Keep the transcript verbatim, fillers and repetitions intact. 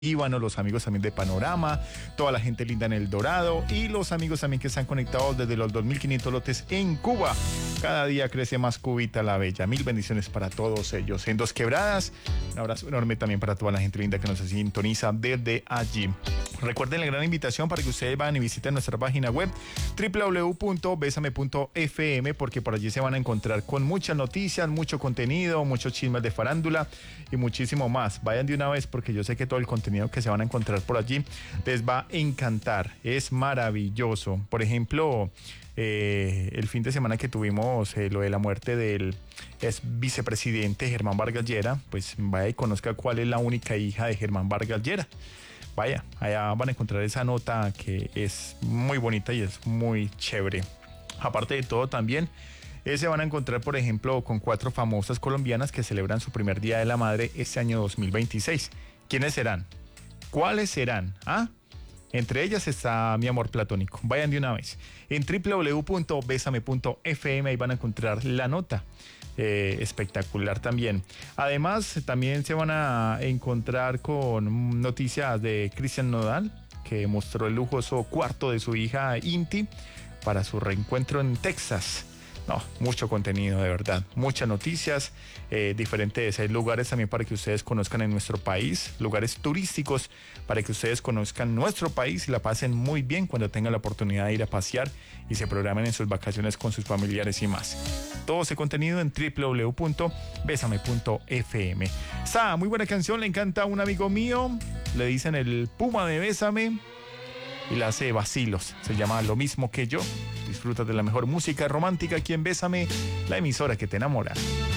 Líbano, los amigos también de Panorama, toda la gente linda en El Dorado y los amigos también que están conectados desde los dos mil quinientos lotes en Cuba. Cada día crece más Cubita la Bella. Mil bendiciones para todos ellos. En Dos Quebradas, un abrazo enorme también para toda la gente linda que nos sintoniza desde allí. Recuerden la gran invitación para que ustedes vayan y visiten nuestra página web doble u doble u doble u punto besame punto efe eme, porque por allí se van a encontrar con muchas noticias, mucho contenido, muchos chismes de farándula y muchísimo más. Vayan de una vez porque yo sé que todo el contenido que se van a encontrar por allí les va a encantar. Es maravilloso. Por ejemplo, eh, el fin de semana que tuvimos eh, lo de la muerte del ex vicepresidente Germán Vargas Llera, pues vaya y conozca cuál es la única hija de Germán Vargas Llera. Vaya, allá van a encontrar esa nota que es muy bonita y es muy chévere. Aparte de todo también, eh, se van a encontrar, por ejemplo, con cuatro famosas colombianas que celebran su primer Día de la Madre este año dos mil veintiséis. ¿Quiénes serán? ¿Cuáles serán? ¿Ah? Entre ellas está Mi Amor Platónico. Vayan de una vez. En doble u doble u doble u punto besame punto efe eme ahí van a encontrar la nota. Eh, espectacular también. Además, también se van a encontrar con noticias de Cristian Nodal, que mostró el lujoso cuarto de su hija Inti para su reencuentro en Texas. No, mucho contenido, de verdad. Muchas noticias, eh, diferentes eh, lugares también para que ustedes conozcan en nuestro país, lugares turísticos para que ustedes conozcan nuestro país y la pasen muy bien cuando tengan la oportunidad de ir a pasear y se programen en sus vacaciones con sus familiares y más. Todo ese contenido en doble u doble u doble u punto besame punto efe eme. Está muy buena canción, le encanta a un amigo mío, le dicen el Puma de Bésame y la hace vacilos, se llama Lo Mismo Que Yo. Disfruta de la mejor música romántica aquí en Bésame, la emisora que te enamora.